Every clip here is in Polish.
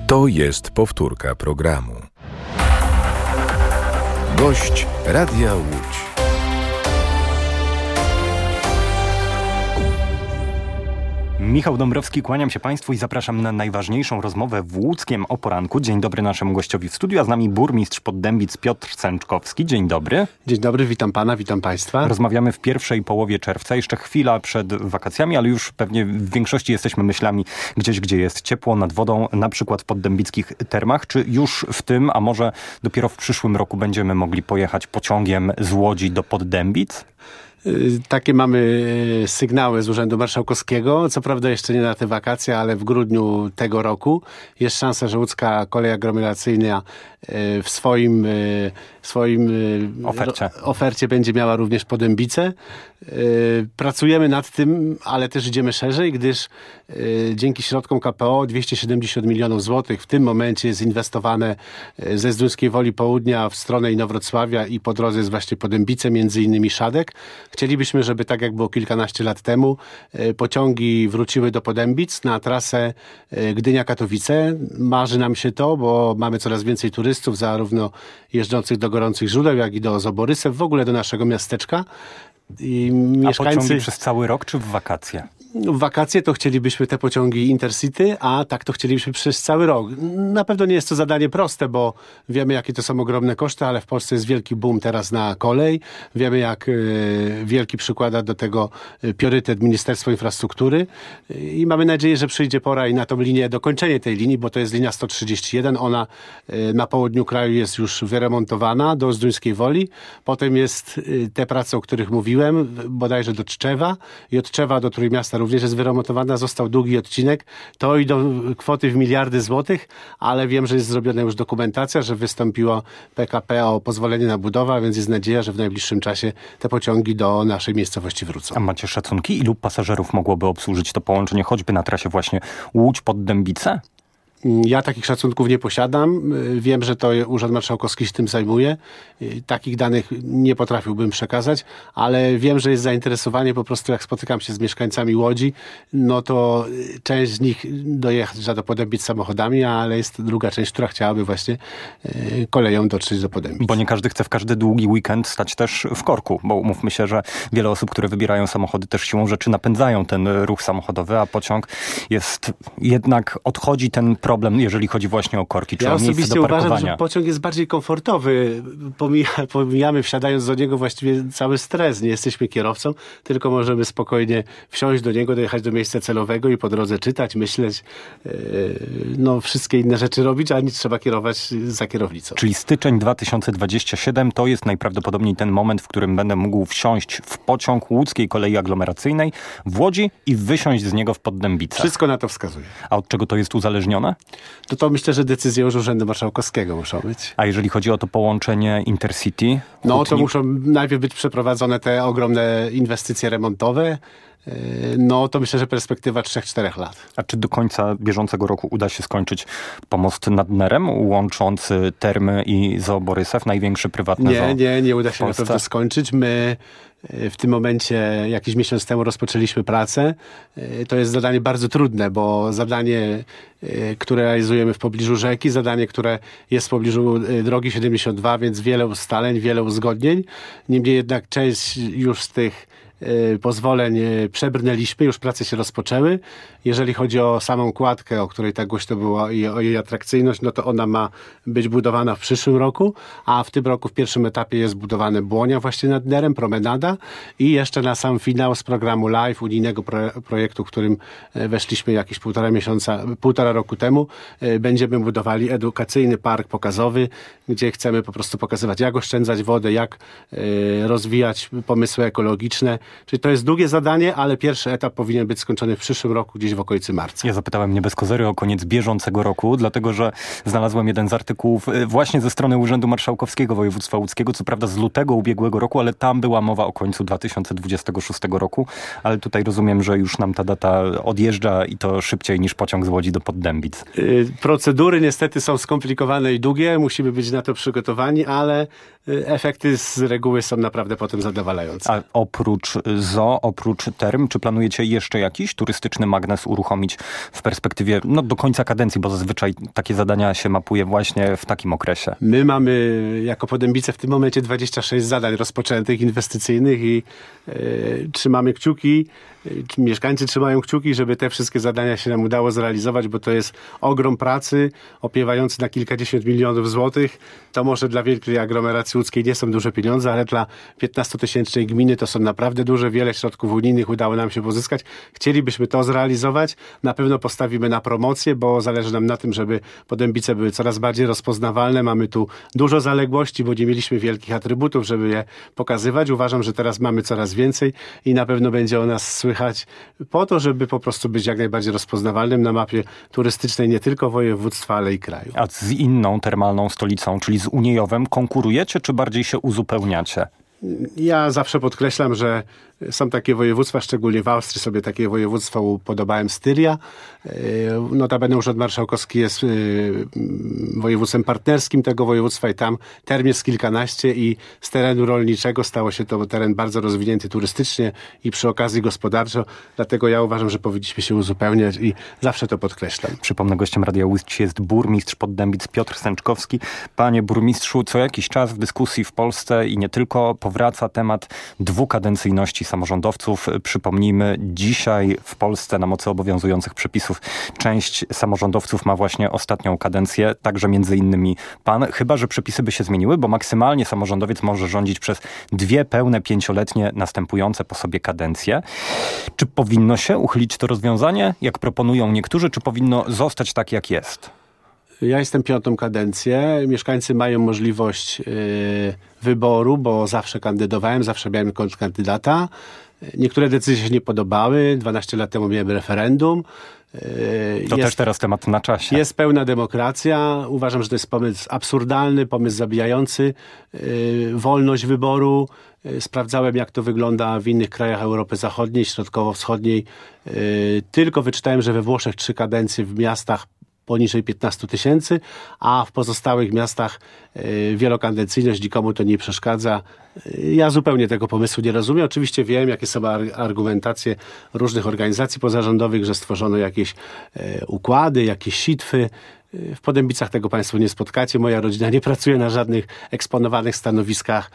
To jest powtórka programu. Gość Radia Łódź. Michał Dąbrowski, kłaniam się Państwu i zapraszam na najważniejszą rozmowę w Łódzkiem o poranku. Dzień dobry naszemu gościowi w studiu, a z nami burmistrz Poddębic Piotr Sęczkowski. Dzień dobry. Dzień dobry, witam pana, witam państwa. Rozmawiamy w pierwszej połowie czerwca, jeszcze chwila przed wakacjami, ale już pewnie w większości jesteśmy myślami gdzieś, gdzie jest ciepło, nad wodą, na przykład w poddębickich termach. Czy już w tym, a może dopiero w przyszłym roku będziemy mogli pojechać pociągiem z Łodzi do Poddębic? Takie mamy sygnały z Urzędu Marszałkowskiego. Co prawda jeszcze nie na te wakacje, ale w grudniu tego roku jest szansa, że łódzka kolej aglomeracyjna w swoim ofercie będzie miała również Poddębice. Pracujemy nad tym, ale też idziemy szerzej, gdyż dzięki środkom KPO 270 milionów złotych w tym momencie jest inwestowane ze Zduńskiej Woli Południa w stronę Inowrocławia i po drodze jest właśnie Poddębice, między innymi Szadek. Chcielibyśmy, żeby tak jak było kilkanaście lat temu, pociągi wróciły do Poddębic na trasę Gdynia-Katowice. Marzy nam się to, bo mamy coraz więcej turystów, zarówno jeżdżących do gorących źródeł, jak i do Zoborysew, w ogóle do naszego miasteczka. I mieszkańcy... A pociągi przez cały rok czy w wakacje? W wakacje to chcielibyśmy te pociągi Intercity, a tak to chcielibyśmy przez cały rok. Na pewno nie jest to zadanie proste, bo wiemy, jakie to są ogromne koszty, ale w Polsce jest wielki boom teraz na kolej. Wiemy, jak wielki przykłada do tego priorytet Ministerstwo Infrastruktury i mamy nadzieję, że przyjdzie pora i na tą linię, dokończenie tej linii, bo to jest linia 131. Ona na południu kraju jest już wyremontowana do Zduńskiej Woli. Potem jest te prace, o których mówiłem, bodajże do Tczewa i od Tczewa do Trójmiasta również jest wyremontowana, został długi odcinek. To idą kwoty w miliardy złotych, ale wiem, że jest zrobiona już dokumentacja, że wystąpiło PKP o pozwolenie na budowę, więc jest nadzieja, że w najbliższym czasie te pociągi do naszej miejscowości wrócą. A macie szacunki, ilu pasażerów mogłoby obsłużyć to połączenie, choćby na trasie właśnie Łódź-Poddębice? Ja takich szacunków nie posiadam. Wiem, że to Urząd Marszałkowski się tym zajmuje. Takich danych nie potrafiłbym przekazać, ale wiem, że jest zainteresowanie. Po prostu jak spotykam się z mieszkańcami Łodzi, no to część z nich dojeżdża do Poddębic samochodami, ale jest druga część, która chciałaby właśnie koleją dotrzeć do Poddębic. Bo nie każdy chce w każdy długi weekend stać też w korku, bo umówmy się, że wiele osób, które wybierają samochody, też siłą rzeczy napędzają ten ruch samochodowy, a pociąg jest jednak, odchodzi ten problem, jeżeli chodzi właśnie o korki, czy o miejsce do parkowania. Uważam, że pociąg jest bardziej komfortowy. Pomijamy, wsiadając do niego właściwie cały stres. Nie jesteśmy kierowcą, tylko możemy spokojnie wsiąść do niego, dojechać do miejsca celowego i po drodze czytać, myśleć, wszystkie inne rzeczy robić, a nie trzeba kierować za kierownicą. Czyli styczeń 2027 to jest najprawdopodobniej ten moment, w którym będę mógł wsiąść w pociąg łódzkiej kolei aglomeracyjnej w Łodzi i wysiąść z niego w Poddębicach. Wszystko na to wskazuje. A od czego to jest uzależnione? To myślę, że decyzje już Urzędu Marszałkowskiego muszą być. A jeżeli chodzi o to połączenie Intercity? To muszą najpierw być przeprowadzone te ogromne inwestycje remontowe. To myślę, że perspektywa 3-4 lat. A czy do końca bieżącego roku uda się skończyć pomost nad Nerem, łączący Termy i Zoborysew, największy prywatny zoo? Nie uda się na pewno skończyć. My w tym momencie, jakiś miesiąc temu rozpoczęliśmy pracę. To jest zadanie bardzo trudne, bo zadanie, które realizujemy w pobliżu rzeki, zadanie, które jest w pobliżu drogi 72, więc wiele ustaleń, wiele uzgodnień. Niemniej jednak część już z tych pozwoleń przebrnęliśmy, już prace się rozpoczęły. Jeżeli chodzi o samą kładkę, o której tak głośno było i o jej atrakcyjność, to ona ma być budowana w przyszłym roku, a w tym roku w pierwszym etapie jest budowane Błonia właśnie nad Nerem, promenada i jeszcze na sam finał z programu LIFE, unijnego projektu, w którym weszliśmy jakieś półtora roku temu, będziemy budowali edukacyjny park pokazowy, gdzie chcemy po prostu pokazywać, jak oszczędzać wodę, jak rozwijać pomysły ekologiczne. Czyli to jest długie zadanie, ale pierwszy etap powinien być skończony w przyszłym roku, gdzieś w okolicy marca. Ja zapytałem nie bez kozery o koniec bieżącego roku, dlatego że znalazłem jeden z artykułów właśnie ze strony Urzędu Marszałkowskiego Województwa Łódzkiego, co prawda z lutego ubiegłego roku, ale tam była mowa o końcu 2026 roku, ale tutaj rozumiem, że już nam ta data odjeżdża i to szybciej niż pociąg z Łodzi do Poddębic. Procedury niestety są skomplikowane i długie, musimy być na to przygotowani, ale efekty z reguły są naprawdę potem zadowalające. A oprócz zoo, oprócz term, czy planujecie jeszcze jakiś turystyczny magnes uruchomić w perspektywie do końca kadencji, bo zazwyczaj takie zadania się mapuje właśnie w takim okresie? My mamy jako Podębice w tym momencie 26 zadań rozpoczętych, inwestycyjnych i trzymamy kciuki, mieszkańcy trzymają kciuki, żeby te wszystkie zadania się nam udało zrealizować, bo to jest ogrom pracy opiewający na kilkadziesiąt milionów złotych. To może dla wielkiej aglomeracji łódzkiej nie są duże pieniądze, ale dla 15-tysięcznej gminy to są naprawdę duże. Wiele środków unijnych udało nam się pozyskać. Chcielibyśmy to zrealizować. Na pewno postawimy na promocję, bo zależy nam na tym, żeby Podębice były coraz bardziej rozpoznawalne. Mamy tu dużo zaległości, bo nie mieliśmy wielkich atrybutów, żeby je pokazywać. Uważam, że teraz mamy coraz więcej i na pewno będzie o nas słychać po to, żeby po prostu być jak najbardziej rozpoznawalnym na mapie turystycznej nie tylko województwa, ale i kraju. A z inną termalną stolicą, czyli z Uniejowem, konkurujecie, czy bardziej się uzupełniacie? Ja zawsze podkreślam, że są takie województwa, szczególnie w Austrii sobie takie województwo upodobałem, Styria. Notabene Urząd Marszałkowski jest województwem partnerskim tego województwa i tam term jest kilkanaście i z terenu rolniczego stało się to teren bardzo rozwinięty turystycznie i przy okazji gospodarczo. Dlatego ja uważam, że powinniśmy się uzupełniać i zawsze to podkreślam. Przypomnę, gościem Radia Łódź jest burmistrz Poddębic Piotr Sęczkowski. Panie burmistrzu, co jakiś czas w dyskusji w Polsce i nie tylko powraca temat dwukadencyjności samorządowców. Przypomnijmy, dzisiaj w Polsce na mocy obowiązujących przepisów część samorządowców ma właśnie ostatnią kadencję, także między innymi pan, chyba że przepisy by się zmieniły, bo maksymalnie samorządowiec może rządzić przez 2 pełne 5-letnie następujące po sobie kadencje. Czy powinno się uchylić to rozwiązanie, jak proponują niektórzy, czy powinno zostać tak, jak jest? Ja jestem 5. kadencję. Mieszkańcy mają możliwość wyboru, bo zawsze kandydowałem, zawsze miałem kontrkandydata. Niektóre decyzje się nie podobały. 12 lat temu miałem referendum. To też teraz temat na czasie. Jest pełna demokracja. Uważam, że to jest pomysł absurdalny, pomysł zabijający wolność wyboru. Sprawdzałem, jak to wygląda w innych krajach Europy Zachodniej, Środkowo-Wschodniej. Tylko wyczytałem, że we Włoszech 3 kadencje w miastach poniżej 15 tysięcy, a w pozostałych miastach wielokadencyjność nikomu to nie przeszkadza. Ja zupełnie tego pomysłu nie rozumiem. Oczywiście wiem, jakie są argumentacje różnych organizacji pozarządowych, że stworzono jakieś układy, jakieś sitwy. W Podębicach tego państwo nie spotkacie. Moja rodzina nie pracuje na żadnych eksponowanych stanowiskach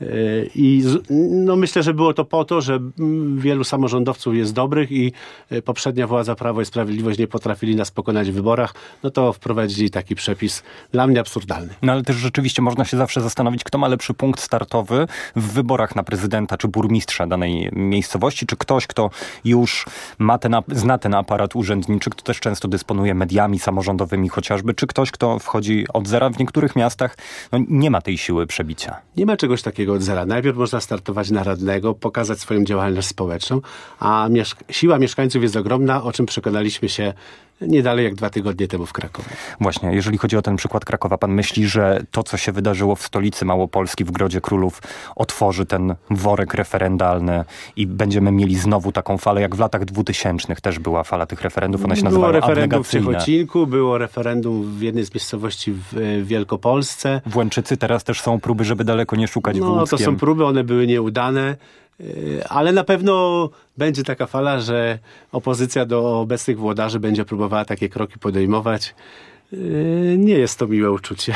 i myślę, że było to po to, że wielu samorządowców jest dobrych i poprzednia władza Prawo i Sprawiedliwość nie potrafili nas pokonać w wyborach. No to wprowadzili taki przepis dla mnie absurdalny. No ale też rzeczywiście można się zawsze zastanowić, kto ma lepszy punkt startowy w wyborach na prezydenta czy burmistrza danej miejscowości, czy ktoś, kto już zna ten aparat urzędniczy, kto też często dysponuje mediami samorządowymi chociażby, czy ktoś, kto wchodzi od zera. W niektórych miastach nie ma tej siły przebicia. Nie ma czegoś takiego od zera. Najpierw można startować na radnego, pokazać swoją działalność społeczną, a siła mieszkańców jest ogromna, o czym przekonaliśmy się nie dalej jak 2 tygodnie temu w Krakowie. Właśnie, jeżeli chodzi o ten przykład Krakowa, pan myśli, że to, co się wydarzyło w stolicy Małopolski, w Grodzie Królów, otworzy ten worek referendalny i będziemy mieli znowu taką falę, jak w latach 2000 też była fala tych referendów, one się nazywały abnegacyjne. Było referendum w Ciechocinku, było referendum w jednej z miejscowości w Wielkopolsce. W Łęczycy teraz też są próby, żeby daleko nie szukać w Łódzkiem. To są próby, one były nieudane. Ale na pewno będzie taka fala, że opozycja do obecnych włodarzy będzie próbowała takie kroki podejmować. Nie jest to miłe uczucie.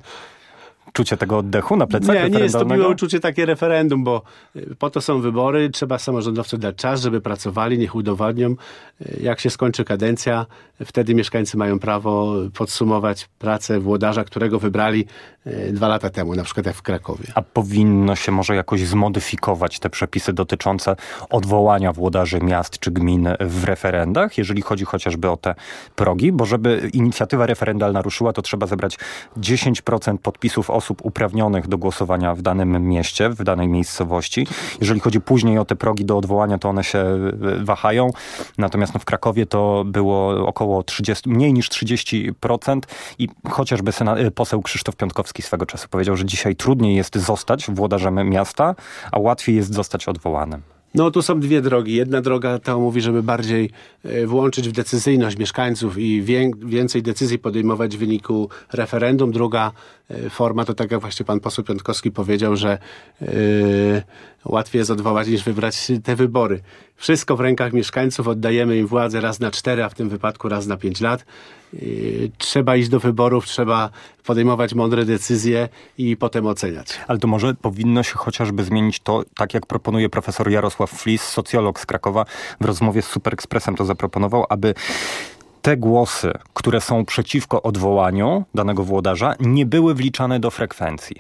Czucie tego oddechu na plecach referendalnego? Nie jest to miłe uczucie takie referendum, bo po to są wybory, trzeba samorządowcom dać czas, żeby pracowali, niech udowodnią. Jak się skończy kadencja, wtedy mieszkańcy mają prawo podsumować pracę włodarza, którego wybrali 2 lata temu, na przykład jak w Krakowie. A powinno się może jakoś zmodyfikować te przepisy dotyczące odwołania włodarzy miast czy gmin w referendach, jeżeli chodzi chociażby o te progi? Bo żeby inicjatywa referendalna ruszyła, to trzeba zebrać 10% podpisów osób uprawnionych do głosowania w danym mieście, w danej miejscowości. Jeżeli chodzi później o te progi do odwołania, to one się wahają. Natomiast w Krakowie to było około mniej niż 30% i chociażby poseł Krzysztof Piątkowski swego czasu powiedział, że dzisiaj trudniej jest zostać włodarzem miasta, a łatwiej jest zostać odwołanym. No tu są 2 drogi. Jedna droga to mówi, żeby bardziej włączyć w decyzyjność mieszkańców i więcej decyzji podejmować w wyniku referendum. Druga forma to tak jak właśnie pan poseł Piątkowski powiedział, łatwiej jest odwołać niż wybrać te wybory. Wszystko w rękach mieszkańców, oddajemy im władzę raz na 4, a w tym wypadku raz na 5 lat. Trzeba iść do wyborów, trzeba podejmować mądre decyzje i potem oceniać. Ale to może powinno się chociażby zmienić to, tak jak proponuje profesor Jarosław Flis, socjolog z Krakowa, w rozmowie z Super Expressem to zaproponował, aby te głosy, które są przeciwko odwołaniu danego włodarza, nie były wliczane do frekwencji.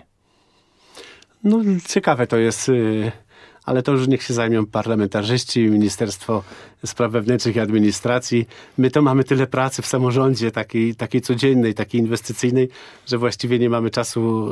No ciekawe to jest, ale to już niech się zajmią parlamentarzyści, Ministerstwo Spraw Wewnętrznych i Administracji. My to mamy tyle pracy w samorządzie, takiej codziennej, takiej inwestycyjnej, że właściwie nie mamy czasu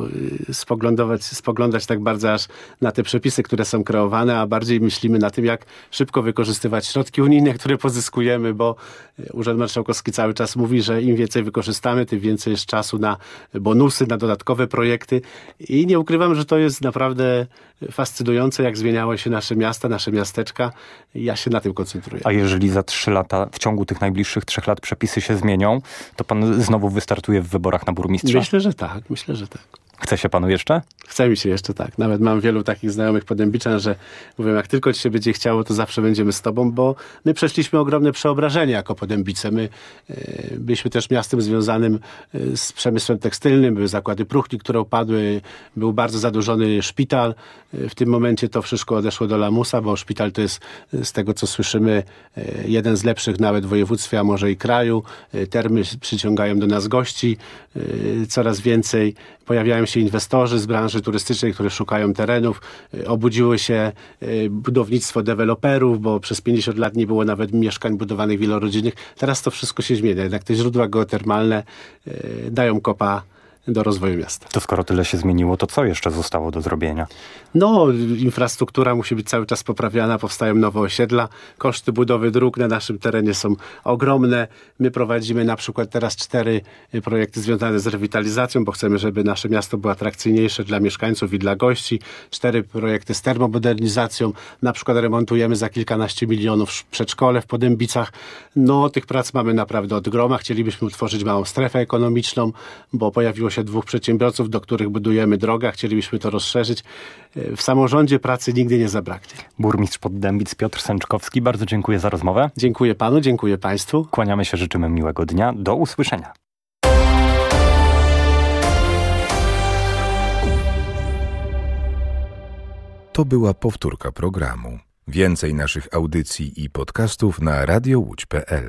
spoglądać tak bardzo aż na te przepisy, które są kreowane, a bardziej myślimy na tym, jak szybko wykorzystywać środki unijne, które pozyskujemy, bo Urząd Marszałkowski cały czas mówi, że im więcej wykorzystamy, tym więcej jest czasu na bonusy, na dodatkowe projekty i nie ukrywam, że to jest naprawdę fascynujące, jak zmieniały się nasze miasta, nasze miasteczka. Ja się na tym koncentruję. A jeżeli za 3 lata, w ciągu tych najbliższych 3 lat przepisy się zmienią, to pan znowu wystartuje w wyborach na burmistrza? Myślę, że tak. Chce się panu jeszcze? Chce mi się jeszcze, tak. Nawet mam wielu takich znajomych podębiczan, że mówią, jak tylko ci się będzie chciało, to zawsze będziemy z tobą, bo my przeszliśmy ogromne przeobrażenie jako Podębice. My byliśmy też miastem związanym z przemysłem tekstylnym, były zakłady próchni, które upadły, był bardzo zadłużony szpital. W tym momencie to wszystko odeszło do lamusa, bo szpital to jest, z tego co słyszymy, jeden z lepszych nawet w województwie, a może i kraju. Termy przyciągają do nas gości. Coraz więcej pojawiają się inwestorzy z branży turystycznej, które szukają terenów. Obudziło się budownictwo deweloperów, bo przez 50 lat nie było nawet mieszkań budowanych wielorodzinnych. Teraz to wszystko się zmienia. Jednak te źródła geotermalne dają kopa do rozwoju miasta. To skoro tyle się zmieniło, to co jeszcze zostało do zrobienia? No, infrastruktura musi być cały czas poprawiana, powstają nowe osiedla, koszty budowy dróg na naszym terenie są ogromne. My prowadzimy na przykład teraz 4 projekty związane z rewitalizacją, bo chcemy, żeby nasze miasto było atrakcyjniejsze dla mieszkańców i dla gości. 4 projekty z termomodernizacją, na przykład remontujemy za kilkanaście milionów przedszkole w Podębicach. No, tych prac mamy naprawdę od groma. Chcielibyśmy utworzyć małą strefę ekonomiczną, bo pojawiło się 2 przedsiębiorców, do których budujemy drogę, chcielibyśmy to rozszerzyć. W samorządzie pracy nigdy nie zabraknie. Burmistrz Podębic Piotr Sęczkowski, bardzo dziękuję za rozmowę. Dziękuję panu, dziękuję państwu. Kłaniamy się, życzymy miłego dnia. Do usłyszenia. To była powtórka programu. Więcej naszych audycji i podcastów na radiołódź.pl.